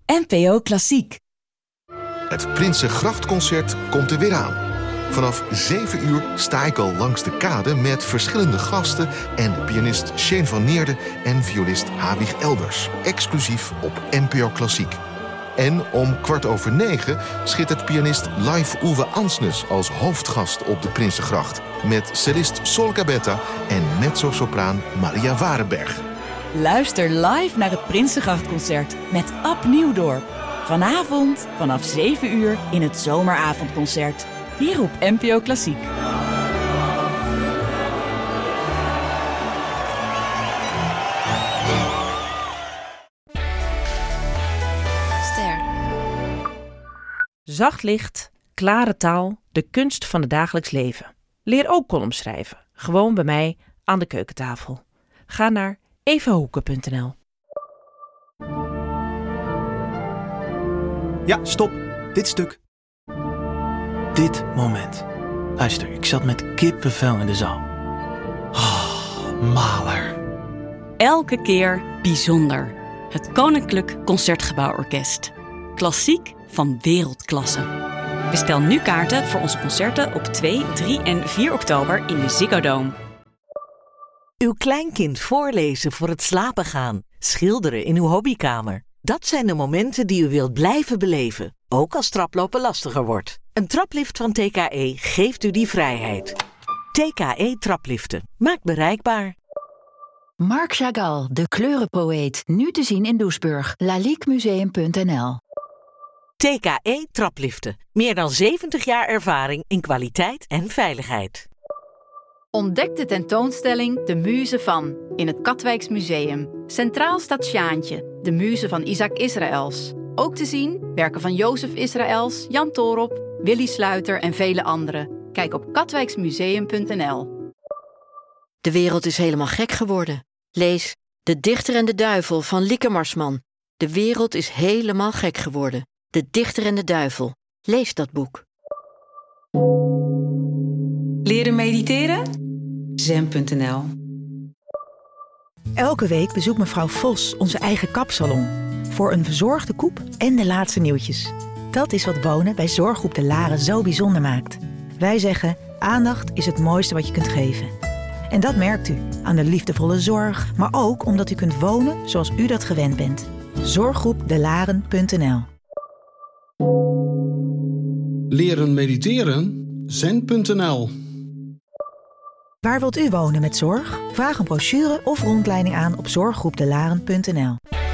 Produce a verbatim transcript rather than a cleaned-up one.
N P O Klassiek. Het Prinsengrachtconcert komt er weer aan. Vanaf zeven uur sta ik al langs de kade met verschillende gasten en pianist Shane van Neerden en violist Hawig Elders. Exclusief op N P O Klassiek. En om kwart over negen schittert pianist Live Uwe Ansnes als hoofdgast op de Prinsengracht. Met cellist Sol Gabetta en mezzo-sopraan Maria Warenberg. Luister live naar het Prinsengrachtconcert met Ab Nieuwdorp. Vanavond vanaf zeven uur in het zomeravondconcert. Hier op N P O Klassiek. Ster. Zacht licht, klare taal, de kunst van het dagelijks leven. Leer ook columns schrijven. Gewoon bij mij aan de keukentafel. Ga naar evahoeken punt n l. Ja, stop. Dit stuk. Dit moment. Luister, ik zat met kippenvel in de zaal. Oh, maler. Elke keer bijzonder. Het Koninklijk Concertgebouworkest. Klassiek van wereldklasse. Bestel nu kaarten voor onze concerten op twee, drie en vier oktober in de Ziggo Dome. Uw kleinkind voorlezen voor het slapen gaan. Schilderen in uw hobbykamer. Dat zijn de momenten die u wilt blijven beleven. Ook als traplopen lastiger wordt. Een traplift van T K E geeft u die vrijheid. T K E trapliften. Maakt bereikbaar. Marc Chagall, de kleurenpoëet. Nu te zien in Doesburg. lalique museum punt n l. T K E trapliften. Meer dan zeventig jaar ervaring in kwaliteit en veiligheid. Ontdek de tentoonstelling De Muze van in het Katwijks Museum. Centraal staat Sjaantje, de muze van Isaac Israëls. Ook te zien werken van Jozef Israëls, Jan Toorop, Willy Sluiter en vele anderen. Kijk op katwijksmuseum punt n l. De wereld is helemaal gek geworden. Lees De Dichter en de Duivel van Lieke Marsman. De wereld is helemaal gek geworden. De Dichter en de Duivel. Lees dat boek. Leren mediteren? zen punt n l. Elke week bezoekt mevrouw Vos onze eigen kapsalon. Voor een verzorgde koep en de laatste nieuwtjes. Dat is wat wonen bij Zorggroep De Laren zo bijzonder maakt. Wij zeggen, aandacht is het mooiste wat je kunt geven. En dat merkt u aan de liefdevolle zorg, maar ook omdat u kunt wonen zoals u dat gewend bent. zorggroep de laren punt n l. Leren mediteren? zen punt n l. Waar wilt u wonen met zorg? Vraag een brochure of rondleiding aan op zorggroep de laren punt n l.